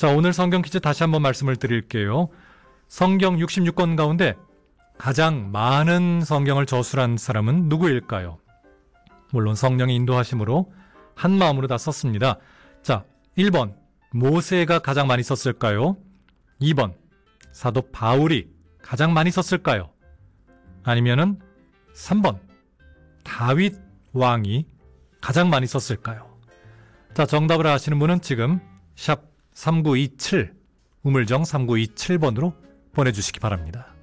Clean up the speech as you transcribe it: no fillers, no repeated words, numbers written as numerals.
자, 오늘 성경 퀴즈 다시 한번 말씀을 드릴게요. 성경 66권 가운데 가장 많은 성경을 저술한 사람은 누구일까요? 물론 성령의 인도하심으로 한 마음으로 다 썼습니다. 자, 1번 모세가 가장 많이 썼을까요? 2번 사도 바울이 가장 많이 썼을까요? 아니면은 3번 다윗 왕이 가장 많이 썼을까요? 자, 정답을 아시는 분은 지금 샵 3927 우물정 3927번으로 보내주시기 바랍니다.